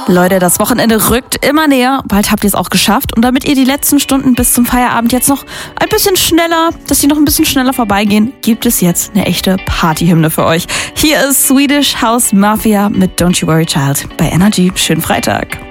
Leute, das Wochenende rückt immer näher. Bald habt ihr es auch geschafft. Und damit ihr die letzten Stunden bis zum Feierabend jetzt noch ein bisschen schneller, dass die noch ein bisschen schneller vorbeigehen, gibt es jetzt eine echte Partyhymne für euch. Hier ist Swedish House Mafia mit Don't You Worry Child bei Energy. Schönen Freitag.